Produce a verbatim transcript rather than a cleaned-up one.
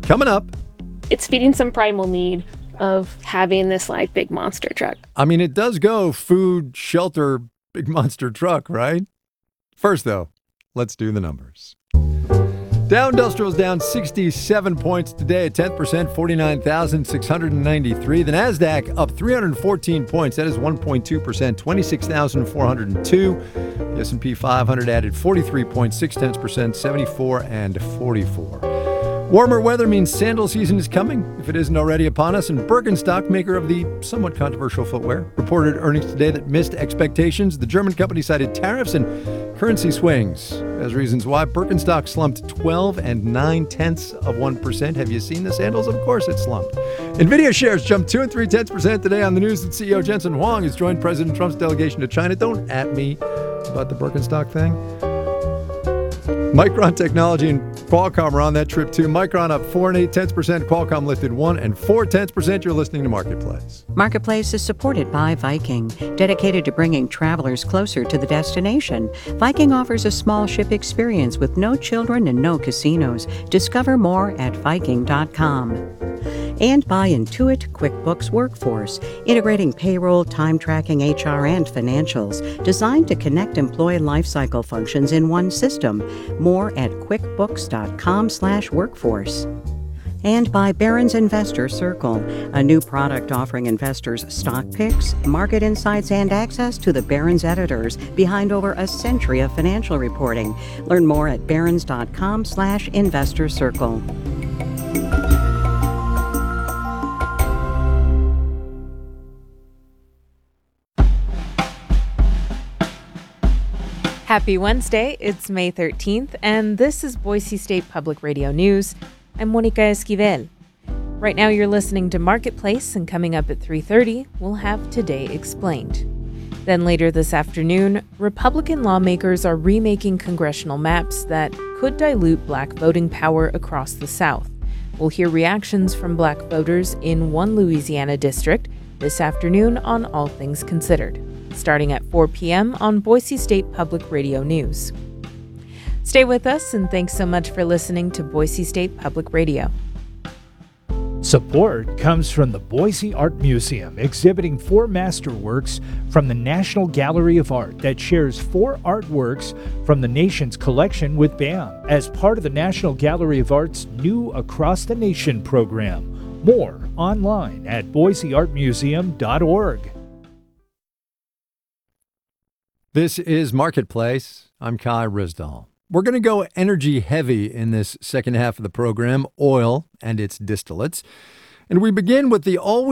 Coming up. It's feeding some primal need of having this like big monster truck. I mean, it does go food, shelter, big monster truck, right? First, though, let's do the numbers. Dow Industrial's down sixty-seven points today, a tenth percent, forty-nine thousand six hundred ninety-three. The NASDAQ up three hundred fourteen points. That is one point two percent, twenty-six thousand four hundred two. The S and P five hundred added forty-three point six percent, seventy-four and forty-four. Warmer weather means sandal season is coming, if it isn't already upon us, and Birkenstock, maker of the somewhat controversial footwear, reported earnings today that missed expectations. The German company cited tariffs and currency swings as reasons why. Birkenstock slumped twelve and nine tenths of one percent. Have you seen the sandals? Of course it slumped. NVIDIA shares jumped two and three tenths percent today on the news that C E O Jensen Huang has joined President Trump's delegation to China. Don't at me about the Birkenstock thing. Micron Technology and Qualcomm are on that trip too. Micron up four and eight tenths percent. Qualcomm lifted one and four tenths percent. You're listening to Marketplace. Marketplace is supported by Viking, dedicated to bringing travelers closer to the destination. Viking offers a small ship experience with no children and no casinos. Discover more at Viking dot com. And by Intuit QuickBooks Workforce, integrating payroll, time tracking, H R, and financials, designed to connect employee lifecycle functions in one system. More at quickbooks dot com slash workforce. And by Barron's Investor Circle, a new product offering investors stock picks, market insights, and access to the Barron's editors behind over a century of financial reporting. Learn more at barrons dot com slash investor circle. Happy Wednesday, it's May thirteenth, and this is Boise State Public Radio News. I'm Monica Esquivel. Right now you're listening to Marketplace, and coming up at three thirty, we'll have Today Explained. Then later this afternoon, Republican lawmakers are remaking congressional maps that could dilute black voting power across the South. We'll hear reactions from black voters in one Louisiana district this afternoon on All Things Considered, starting at four p.m. on Boise State Public Radio News. Stay with us, and thanks so much for listening to Boise State Public Radio. Support comes from the Boise Art Museum, exhibiting four masterworks from the National Gallery of Art that shares four artworks from the nation's collection with B A M as part of the National Gallery of Art's new Across the Nation program. More online at boise art museum dot org. This is Marketplace. I'm Kai Risdall. We're going to go energy heavy in this second half of the program, oil and its distillates. And we begin with the always